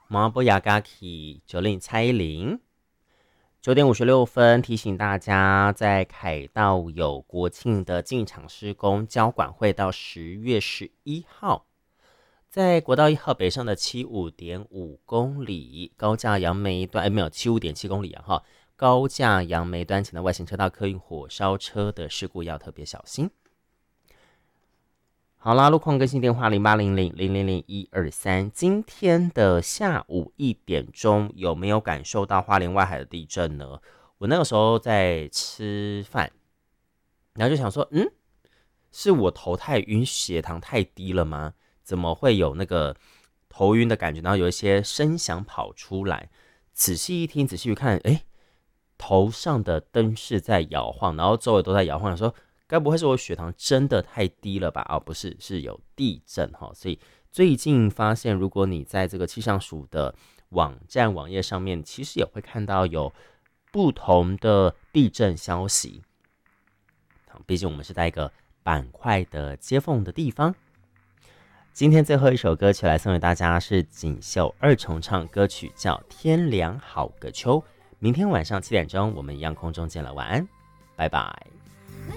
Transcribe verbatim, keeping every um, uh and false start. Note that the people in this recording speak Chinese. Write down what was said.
马波雅嘎奇九令蔡依林。九点五十六分，提醒大家，在凯道有国庆的进场施工，交管会到十月十一号。在国道一号北上的七十五点五公里，高架杨梅段，哎，没有七十五点七公里啊，哈，高架杨梅端前的外行车道客运火烧车的事故要特别小心。好啦，路况更新电话零八零零零零零一二三。今天的下午一点钟，有没有感受到花莲外海的地震呢？我那个时候在吃饭，然后就想说，嗯，是我头太晕，血糖太低了吗？怎么会有那个头晕的感觉？然后有一些声响跑出来，仔细一听，仔细一看，哎，头上的灯是在摇晃，然后周围都在摇晃，说该不会是我血糖真的太低了吧？哦，不是，是有地震哈。所以最近发现，如果你在这个气象署的网站网页上面，其实也会看到有不同的地震消息。毕竟我们是在一个板块的接缝的地方。今天最后一首歌曲来送给大家，是锦绣二重唱，歌曲叫《天凉好个秋》。明天晚上七点钟，我们一样空中见了，晚安，拜拜。